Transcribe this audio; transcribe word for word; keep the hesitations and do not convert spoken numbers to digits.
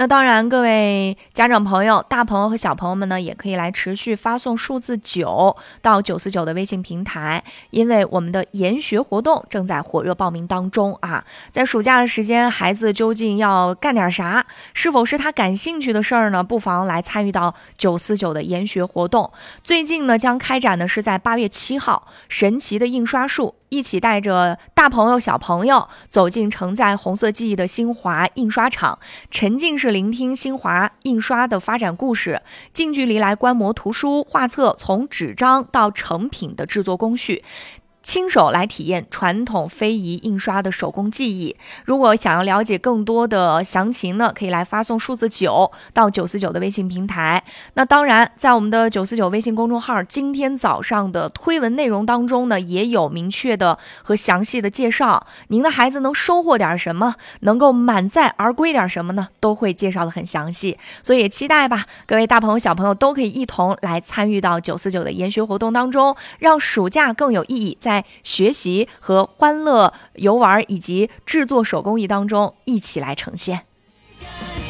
那当然，各位家长朋友、大朋友和小朋友们呢，也可以来持续发送数字九到九四九的微信平台，因为我们的研学活动正在火热报名当中啊。在暑假的时间，孩子究竟要干点啥？是否是他感兴趣的事儿呢？不妨来参与到九四九的研学活动。最近呢，将开展的是在八月七号，神奇的印刷术。一起带着大朋友小朋友走进承载红色记忆的新华印刷厂，沉浸式聆听新华印刷的发展故事，近距离来观摩图书画册从纸张到成品的制作工序，亲手来体验传统非遗印刷的手工技艺。如果想要了解更多的详情呢，可以来发送数字九到九四九的微信平台。那当然，在我们的九四九微信公众号今天早上的推文内容当中呢，也有明确的和详细的介绍。您的孩子能收获点什么，能够满载而归点什么呢，都会介绍的很详细。所以也期待吧，各位大朋友小朋友都可以一同来参与到九四九的研学活动当中，让暑假更有意义，在在学习和欢乐游玩以及制作手工艺当中一起来呈现。